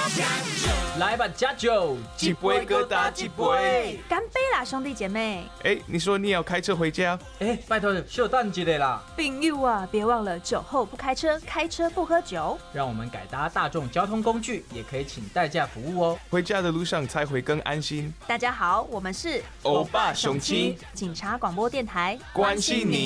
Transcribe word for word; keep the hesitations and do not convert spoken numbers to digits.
来吧，加酒， 一杯各打一杯， 干杯啦，兄弟姐妹！ 哎，你说你要开车回家？ 哎，拜托，稍等一下啦。 朋友啊，别忘了酒后不开车，开车不喝酒。 让我们改搭大众交通工具，也可以请代驾服务哦。 回家的路上才会更安心。 大家好，我们是欧巴雄亲警察广播电台， 关心你。